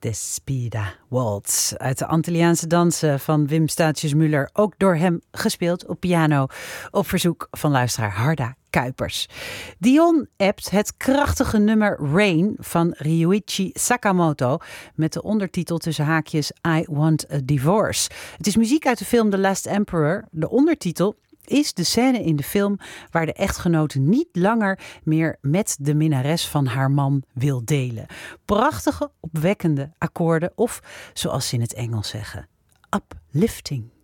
Despida Waltz uit de Antilliaanse dansen van Wim Staatjes-Müller, ook door hem gespeeld op piano op verzoek van luisteraar Harda Kuipers. Dion appt het krachtige nummer Rain van Ryuichi Sakamoto met de ondertitel tussen haakjes I Want a Divorce. Het is muziek uit de film The Last Emperor. De ondertitel is de scène in de film waar de echtgenote niet langer meer met de minnares van haar man wil delen. Prachtige, opwekkende akkoorden of, zoals ze in het Engels zeggen, uplifting.